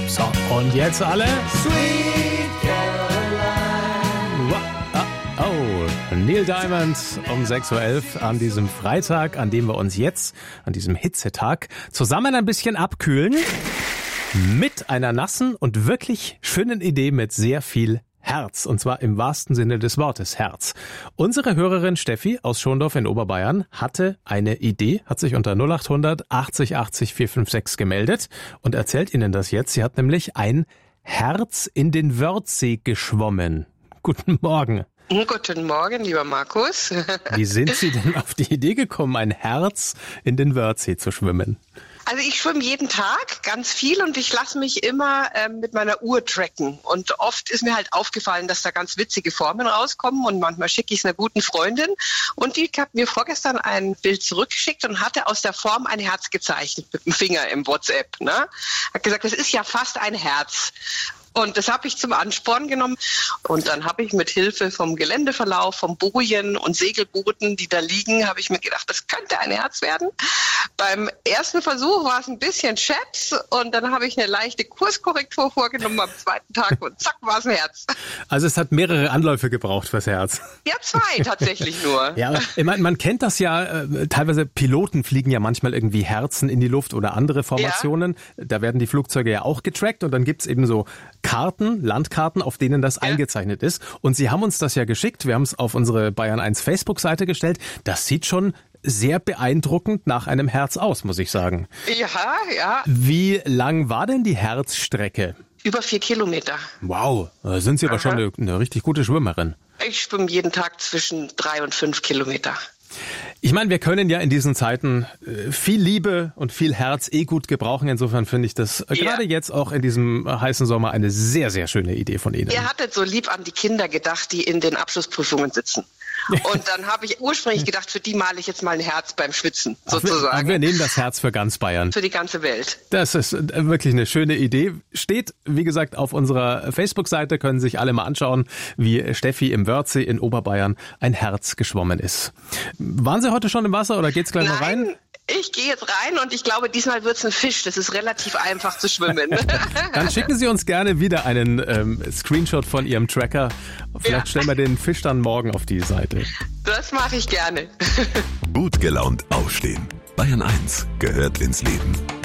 So, und jetzt alle. Sweet Caroline. Oh, Neil Diamond um 6.11 Uhr an diesem Freitag, an dem wir uns jetzt, an diesem Hitzetag, zusammen ein bisschen abkühlen. Mit einer nassen und wirklich schönen Idee mit sehr viel Herz. Und zwar im wahrsten Sinne des Wortes Herz. Unsere Hörerin Steffi aus Schondorf in Oberbayern hatte eine Idee, hat sich unter 0800 80 80 456 gemeldet und erzählt Ihnen das jetzt. Sie hat nämlich ein Herz in den Wörthsee geschwommen. Guten Morgen. Guten Morgen, lieber Markus. Wie sind Sie denn auf die Idee gekommen, ein Herz in den Wörthsee zu schwimmen? Also ich schwimme jeden Tag ganz viel und ich lasse mich immer mit meiner Uhr tracken. Und oft ist mir halt aufgefallen, dass da ganz witzige Formen rauskommen und manchmal schicke ich es einer guten Freundin. Und die hat mir vorgestern ein Bild zurückgeschickt und hatte aus der Form ein Herz gezeichnet mit dem Finger im WhatsApp. Ne? Hat gesagt, das ist ja fast ein Herz. Und das habe ich zum Ansporn genommen. Und dann habe ich mit Hilfe vom Geländeverlauf, vom Bojen und Segelbooten, die da liegen, habe ich mir gedacht, das könnte ein Herz werden. Beim ersten Versuch war es ein bisschen Chaps und dann habe ich eine leichte Kurskorrektur vorgenommen am zweiten Tag und zack, war es ein Herz. Also es hat mehrere Anläufe gebraucht fürs Herz. Ja, 2 tatsächlich nur. Ja, ich meine, man kennt das ja, teilweise Piloten fliegen ja manchmal irgendwie Herzen in die Luft oder andere Formationen. Ja. Da werden die Flugzeuge ja auch getrackt und dann gibt's eben so Karten, Landkarten, auf denen das eingezeichnet ist. Und Sie haben uns das ja geschickt. Wir haben es auf unsere Bayern 1 Facebook-Seite gestellt. Das sieht schon sehr beeindruckend nach einem Herz aus, muss ich sagen. Ja, ja. Wie lang war denn die Herzstrecke? Über 4 Kilometer. Wow, da sind Sie aber schon eine richtig gute Schwimmerin. Ich schwimme jeden Tag zwischen 3 und 5 Kilometer. Ich meine, wir können ja in diesen Zeiten viel Liebe und viel Herz gut gebrauchen. Insofern finde ich das gerade jetzt auch in diesem heißen Sommer eine sehr, sehr schöne Idee von Ihnen. Ihr hattet so lieb an die Kinder gedacht, die in den Abschlussprüfungen sitzen. Und dann habe ich ursprünglich gedacht, für die male ich jetzt mal ein Herz beim Schwitzen, sozusagen. Wir nehmen das Herz für ganz Bayern. Für die ganze Welt. Das ist wirklich eine schöne Idee. Steht, wie gesagt, auf unserer Facebook-Seite, können sich alle mal anschauen, wie Steffi im Wörthsee in Oberbayern ein Herz geschwommen ist. Waren Sie heute schon im Wasser oder geht's gleich mal rein? Ich gehe jetzt rein und ich glaube, diesmal wird's ein Fisch. Das ist relativ einfach zu schwimmen. Dann schicken Sie uns gerne wieder einen Screenshot von Ihrem Tracker. Vielleicht stellen wir den Fisch dann morgen auf die Seite. Das mache ich gerne. Gut gelaunt aufstehen. Bayern 1 gehört ins Leben.